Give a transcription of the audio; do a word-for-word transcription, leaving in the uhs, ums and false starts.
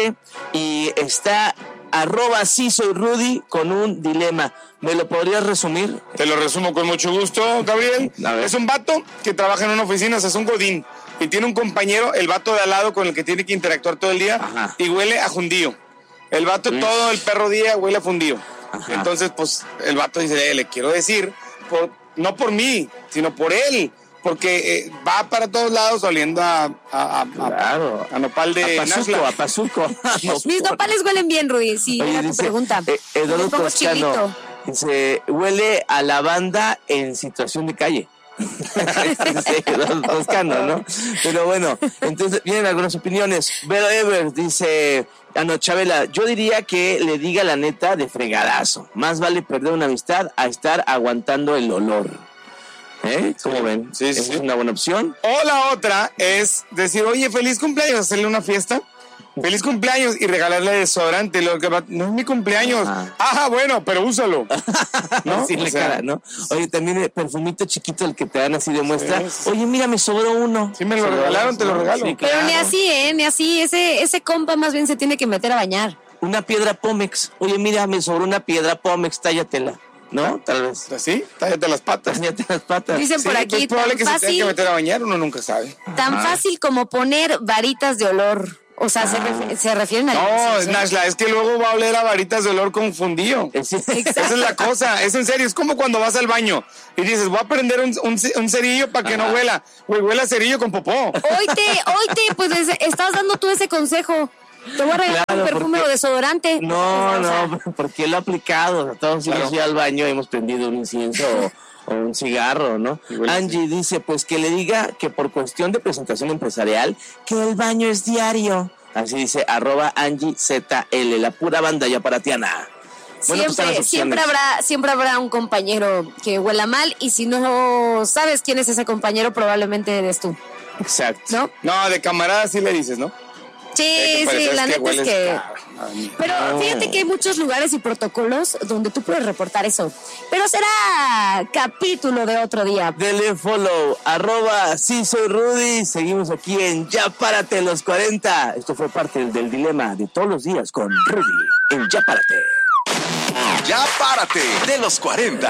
y está arroba sí soy Rudy con un dilema. ¿Me lo podrías resumir? Te lo resumo con mucho gusto, Gabriel. Es un vato que trabaja en una oficina, o sea, es un godín, y tiene un compañero, el vato de al lado, con el que tiene que interactuar todo el día. Ajá. Y huele a jundío. El vato, sí. todo el perro día huele a fundío. Ajá. Entonces, pues, el vato dice, eh, le quiero decir, por, no por mí, sino por él, porque eh, va para todos lados oliendo a, a, a, claro. a, a nopal de a pazuco, a pazuco. Mis nopales huelen bien, Rudy, sí, Oye, era dice, tu pregunta. Eh, Eduardo Toscano, dice, huele a lavanda en situación de calle. Sí, Toscano, ¿no? Pero bueno, entonces vienen algunas opiniones. Vero Ever dice, ah no, Chabela, yo diría que le diga la neta de fregadazo. Más vale perder una amistad a estar aguantando el olor. ¿Eh? ¿Cómo sí, ven? Sí, ¿Esa sí. es una buena opción? O la otra es decir, oye, feliz cumpleaños, hacerle una fiesta. Feliz cumpleaños y regalarle desodorante. Lo que va, no es mi cumpleaños. Ajá, ah, bueno, pero úsalo. ¿No? Sí, o sea, cara, ¿no? Oye, también el perfumito chiquito el que te dan así de muestra. Sí, sí. Oye, mira, me sobró uno. Sí, me lo regalaron, te lo regalo. Sí, claro. Pero ni así, ¿eh? Ni así. Ese, ese compa más bien se tiene que meter a bañar. Una piedra Pómex. Oye, mira, me sobró una piedra Pómex, tállatela. ¿No? Tal vez. ¿Así? Tállate las patas. Tállate las patas. Dicen sí, por aquí, es probable tan que fácil, se tenga que meter a bañar, uno nunca sabe. Tan Ajá. fácil como poner varitas de olor. O sea, ah. se, refiere, se refieren a... No, Nashla, es que luego va a oler a varitas de olor confundido. Esa es la cosa, es en serio. Es como cuando vas al baño y dices, voy a prender un, un, un cerillo para que Ajá. no huela. Güey, huela a cerillo con popó. Oíte, oíte, pues estás dando tú ese consejo. Te voy a regalar claro, un perfume porque... o desodorante. No, no, porque lo he aplicado. O sea, todos claro. hemos ido al baño y hemos prendido un incienso o, o un cigarro, ¿no? Igual Angie sí. dice, pues que le diga que por cuestión de presentación empresarial, que el baño es diario. Así dice, arroba Angie Z L, la pura banda ya para Tiana. Bueno, siempre, pues siempre habrá, siempre habrá un compañero que huela mal, y si no sabes quién es ese compañero, probablemente eres tú. Exacto. ¿No? No, de camarada sí le dices, ¿no? Sí, sí, la neta es que... Pero fíjate que hay muchos lugares y protocolos donde tú puedes reportar eso. Pero será capítulo de otro día. Dele follow, arroba sí soy Rudy. Seguimos aquí en Ya Párate los cuarenta. Esto fue parte del, del dilema de todos los días con Rudy en Ya Párate. Ya Párate de los cuarenta.